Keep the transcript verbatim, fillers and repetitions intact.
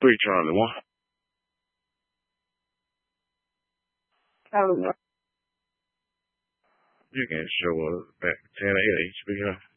three, Charlie, one. Hello. You can show us back ten eight H B.